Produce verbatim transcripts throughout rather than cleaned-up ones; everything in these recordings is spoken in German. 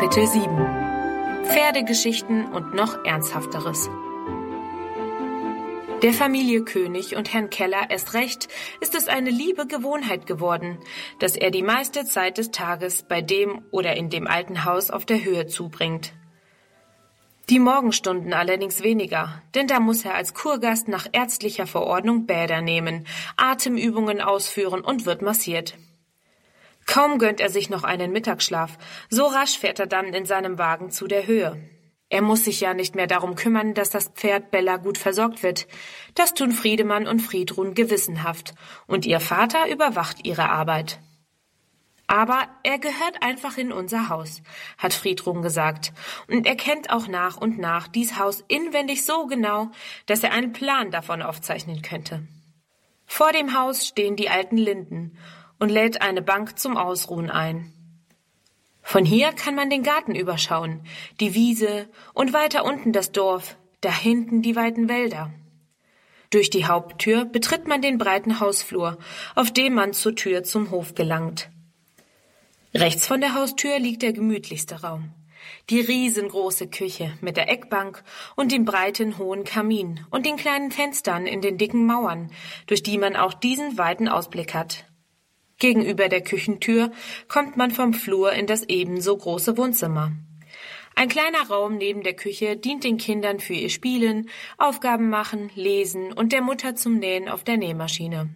Kapitel sieben. Pferdegeschichten und noch Ernsthafteres. Der Familie König und Herrn Keller erst recht ist es eine liebe Gewohnheit geworden, dass er die meiste Zeit des Tages bei dem oder in dem alten Haus auf der Höhe zubringt. Die Morgenstunden allerdings weniger, denn da muss er als Kurgast nach ärztlicher Verordnung Bäder nehmen, Atemübungen ausführen und wird massiert. Kaum gönnt er sich noch einen Mittagsschlaf, so rasch fährt er dann in seinem Wagen zu der Höhe. Er muss sich ja nicht mehr darum kümmern, dass das Pferd Bella gut versorgt wird. Das tun Friedemann und Friedrun gewissenhaft, und ihr Vater überwacht ihre Arbeit. Aber er gehört einfach in unser Haus, hat Friedrun gesagt, und er kennt auch nach und nach dies Haus inwendig so genau, dass er einen Plan davon aufzeichnen könnte. Vor dem Haus stehen die alten Linden und lädt eine Bank zum Ausruhen ein. Von hier kann man den Garten überschauen, die Wiese und weiter unten das Dorf, da hinten die weiten Wälder. Durch die Haupttür betritt man den breiten Hausflur, auf dem man zur Tür zum Hof gelangt. Rechts von der Haustür liegt der gemütlichste Raum. Die riesengroße Küche mit der Eckbank und dem breiten, hohen Kamin und den kleinen Fenstern in den dicken Mauern, durch die man auch diesen weiten Ausblick hat. Gegenüber der Küchentür kommt man vom Flur in das ebenso große Wohnzimmer. Ein kleiner Raum neben der Küche dient den Kindern für ihr Spielen, Aufgaben machen, Lesen und der Mutter zum Nähen auf der Nähmaschine.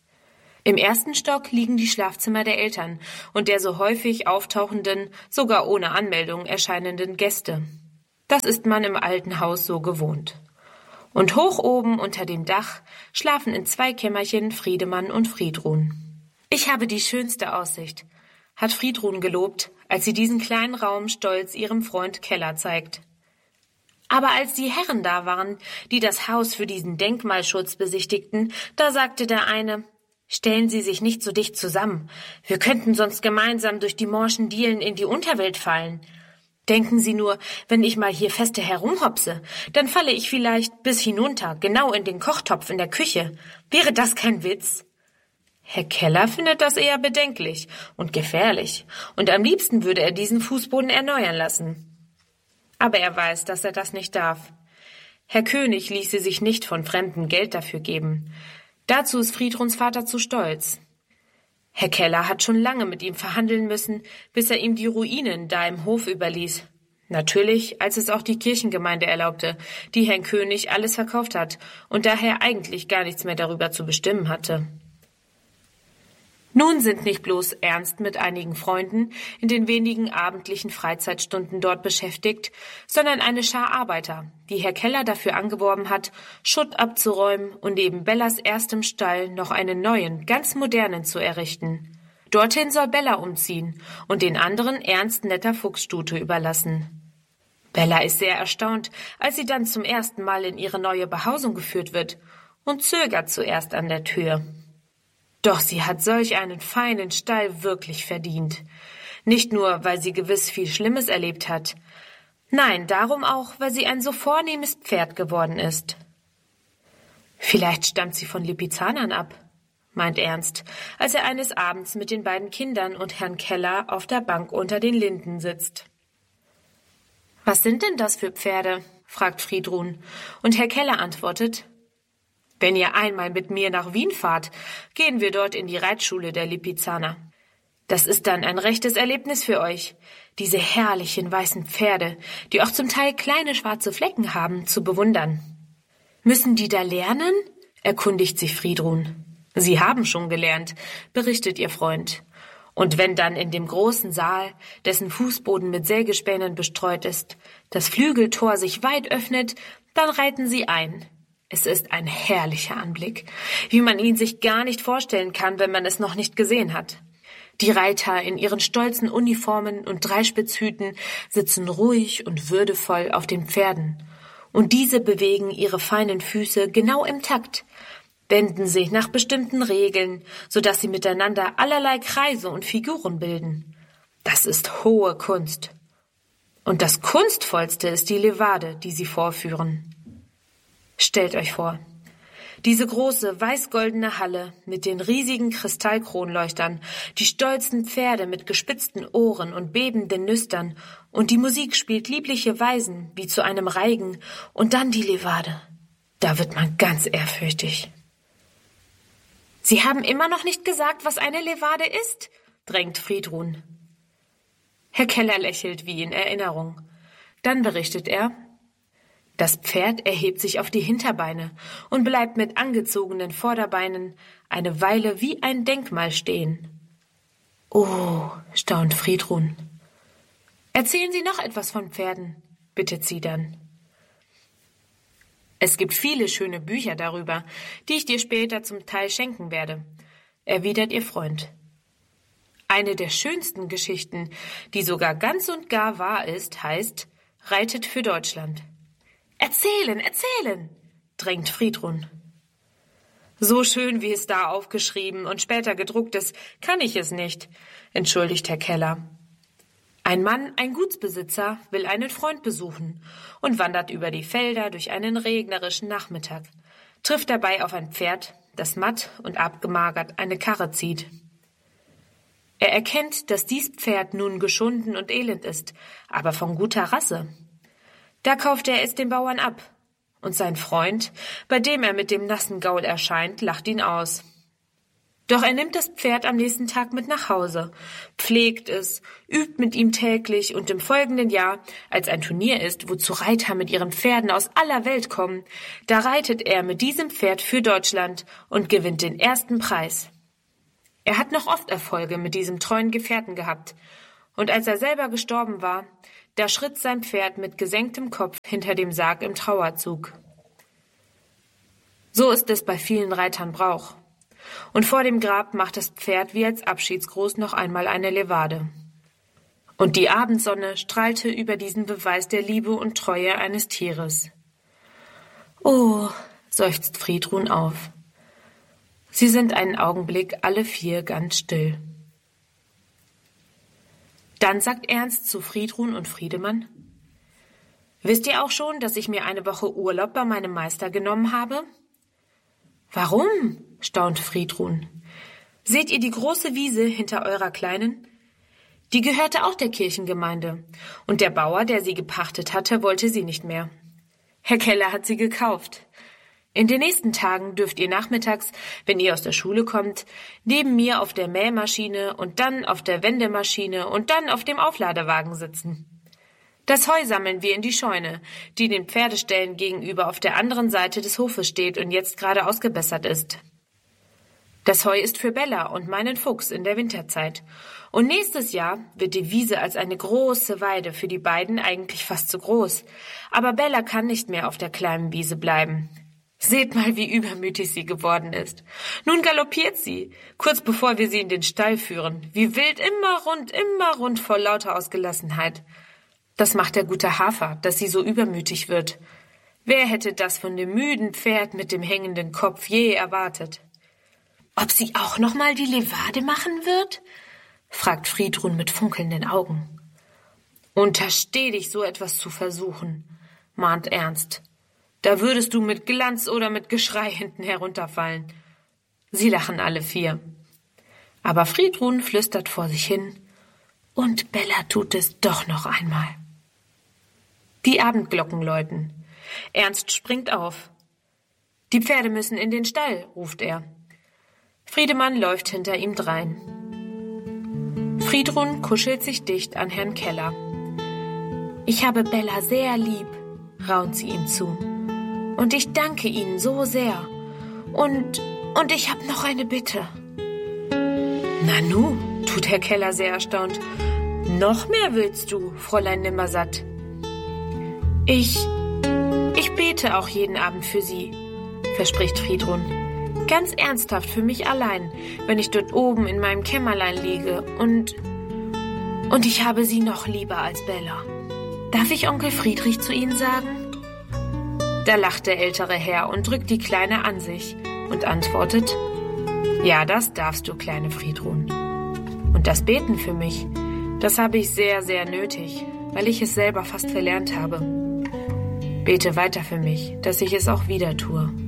Im ersten Stock liegen die Schlafzimmer der Eltern und der so häufig auftauchenden, sogar ohne Anmeldung erscheinenden Gäste. Das ist man im alten Haus so gewohnt. Und hoch oben unter dem Dach schlafen in zwei Kämmerchen Friedemann und Friedrun. »Ich habe die schönste Aussicht«, hat Friedrun gelobt, als sie diesen kleinen Raum stolz ihrem Freund Keller zeigt. Aber als die Herren da waren, die das Haus für diesen Denkmalschutz besichtigten, da sagte der eine: »Stellen Sie sich nicht so dicht zusammen. Wir könnten sonst gemeinsam durch die morschen Dielen in die Unterwelt fallen. Denken Sie nur, wenn ich mal hier feste herumhopse, dann falle ich vielleicht bis hinunter, genau in den Kochtopf in der Küche. Wäre das kein Witz?« Herr Keller findet das eher bedenklich und gefährlich, und am liebsten würde er diesen Fußboden erneuern lassen. Aber er weiß, dass er das nicht darf. Herr König ließe sich nicht von Fremden Geld dafür geben. Dazu ist Friedruns Vater zu stolz. Herr Keller hat schon lange mit ihm verhandeln müssen, bis er ihm die Ruinen da im Hof überließ. Natürlich, als es auch die Kirchengemeinde erlaubte, die Herrn König alles verkauft hat und daher eigentlich gar nichts mehr darüber zu bestimmen hatte. Nun sind nicht bloß Ernst mit einigen Freunden in den wenigen abendlichen Freizeitstunden dort beschäftigt, sondern eine Schar Arbeiter, die Herr Keller dafür angeworben hat, Schutt abzuräumen und neben Bellas erstem Stall noch einen neuen, ganz modernen zu errichten. Dorthin soll Bella umziehen und den anderen Ernst netter Fuchsstute überlassen. Bella ist sehr erstaunt, als sie dann zum ersten Mal in ihre neue Behausung geführt wird und zögert zuerst an der Tür. Doch sie hat solch einen feinen Stall wirklich verdient. Nicht nur, weil sie gewiss viel Schlimmes erlebt hat. Nein, darum auch, weil sie ein so vornehmes Pferd geworden ist. Vielleicht stammt sie von Lipizanern ab, meint Ernst, als er eines Abends mit den beiden Kindern und Herrn Keller auf der Bank unter den Linden sitzt. »Was sind denn das für Pferde?« fragt Friedrun, und Herr Keller antwortet: »Wenn ihr einmal mit mir nach Wien fahrt, gehen wir dort in die Reitschule der Lipizaner. Das ist dann ein rechtes Erlebnis für euch, diese herrlichen weißen Pferde, die auch zum Teil kleine schwarze Flecken haben, zu bewundern.« »Müssen die da lernen?« erkundigt sich Friedrun. »Sie haben schon gelernt«, berichtet ihr Freund. »Und wenn dann in dem großen Saal, dessen Fußboden mit Sägespänen bestreut ist, das Flügeltor sich weit öffnet, dann reiten sie ein. Es ist ein herrlicher Anblick, wie man ihn sich gar nicht vorstellen kann, wenn man es noch nicht gesehen hat. Die Reiter in ihren stolzen Uniformen und Dreispitzhüten sitzen ruhig und würdevoll auf den Pferden, und diese bewegen ihre feinen Füße genau im Takt, wenden sich nach bestimmten Regeln, so dass sie miteinander allerlei Kreise und Figuren bilden. Das ist hohe Kunst. Und das Kunstvollste ist die Levade, die sie vorführen. Stellt euch vor, Diese große, weiß-goldene Halle mit den riesigen Kristallkronleuchtern, die stolzen Pferde mit gespitzten Ohren und bebenden Nüstern, und die Musik spielt liebliche Weisen wie zu einem Reigen, und dann die Levade. Da wird man ganz ehrfürchtig. »Sie haben immer noch nicht gesagt, was eine Levade ist?« drängt Friedrun. Herr Keller lächelt wie in Erinnerung. Dann berichtet er: Das Pferd erhebt sich auf die Hinterbeine und bleibt mit angezogenen Vorderbeinen eine Weile wie ein Denkmal stehen. »Oh«, staunt Friedrun. »Erzählen Sie noch etwas von Pferden«, bittet sie dann. »Es gibt viele schöne Bücher darüber, die ich dir später zum Teil schenken werde«, erwidert ihr Freund. Eine der schönsten Geschichten, die sogar ganz und gar wahr ist, heißt »Reitet für Deutschland«. »Erzählen, erzählen«, drängt Friedrun. »So schön, wie es da aufgeschrieben und später gedruckt ist, kann ich es nicht«, entschuldigt Herr Keller. Ein Mann, ein Gutsbesitzer, will einen Freund besuchen und wandert über die Felder durch einen regnerischen Nachmittag, trifft dabei auf ein Pferd, das matt und abgemagert eine Karre zieht. Er erkennt, dass dies Pferd nun geschunden und elend ist, aber von guter Rasse. Da kauft er es dem Bauern ab, und sein Freund, bei dem er mit dem nassen Gaul erscheint, lacht ihn aus. Doch er nimmt das Pferd am nächsten Tag mit nach Hause, pflegt es, übt mit ihm täglich, und im folgenden Jahr, als ein Turnier ist, wozu Reiter mit ihren Pferden aus aller Welt kommen, da reitet er mit diesem Pferd für Deutschland und gewinnt den ersten Preis. Er hat noch oft Erfolge mit diesem treuen Gefährten gehabt, und als er selber gestorben war, da schritt sein Pferd mit gesenktem Kopf hinter dem Sarg im Trauerzug. So ist es bei vielen Reitern Brauch. Und vor dem Grab macht das Pferd wie als Abschiedsgruß noch einmal eine Levade. Und die Abendsonne strahlte über diesen Beweis der Liebe und Treue eines Tieres. »Oh«, seufzt Friedrun auf. Sie sind einen Augenblick alle vier ganz still. Dann sagt Ernst zu Friedrun und Friedemann: »Wisst ihr auch schon, dass ich mir eine Woche Urlaub bei meinem Meister genommen habe?« »Warum?«, staunt Friedrun. »Seht ihr die große Wiese hinter eurer Kleinen? Die gehörte auch der Kirchengemeinde, und der Bauer, der sie gepachtet hatte, wollte sie nicht mehr. Herr Keller hat sie gekauft. In den nächsten Tagen dürft ihr nachmittags, wenn ihr aus der Schule kommt, neben mir auf der Mähmaschine und dann auf der Wendemaschine und dann auf dem Aufladewagen sitzen. Das Heu sammeln wir in die Scheune, die den Pferdeställen gegenüber auf der anderen Seite des Hofes steht und jetzt gerade ausgebessert ist. Das Heu ist für Bella und meinen Fuchs in der Winterzeit. Und nächstes Jahr wird die Wiese als eine große Weide für die beiden eigentlich fast zu groß. Aber Bella kann nicht mehr auf der kleinen Wiese bleiben. Seht mal, wie übermütig sie geworden ist. Nun galoppiert sie, kurz bevor wir sie in den Stall führen. Wie wild, immer rund, immer rund vor lauter Ausgelassenheit. Das macht der gute Hafer, dass sie so übermütig wird. Wer hätte das von dem müden Pferd mit dem hängenden Kopf je erwartet? »Ob sie auch noch mal die Levade machen wird?« fragt Friedrun mit funkelnden Augen. »Untersteh dich, so etwas zu versuchen«, mahnt Ernst. »Da würdest du mit Glanz oder mit Geschrei hinten herunterfallen.« Sie lachen alle vier. Aber Friedrun flüstert vor sich hin: »Und Bella tut es doch noch einmal.« Die Abendglocken läuten. Ernst springt auf. »Die Pferde müssen in den Stall«, ruft er. Friedemann läuft hinter ihm drein. Friedrun kuschelt sich dicht an Herrn Keller. »Ich habe Bella sehr lieb«, raunt sie ihm zu. »Und ich danke Ihnen so sehr. Und, und ich habe noch eine Bitte.« »Nanu«, tut Herr Keller sehr erstaunt. »Noch mehr willst du, Fräulein Nimmersatt?« »Ich, ich bete auch jeden Abend für Sie«, verspricht Friedrun. »Ganz ernsthaft für mich allein, wenn ich dort oben in meinem Kämmerlein liege. Und, und ich habe Sie noch lieber als Bella. Darf ich Onkel Friedrich zu Ihnen sagen?« Da lacht der ältere Herr und drückt die Kleine an sich und antwortet: »Ja, das darfst du, kleine Friedrun. Und das Beten für mich, das habe ich sehr, sehr nötig, weil ich es selber fast verlernt habe. Bete weiter für mich, dass ich es auch wieder tue.«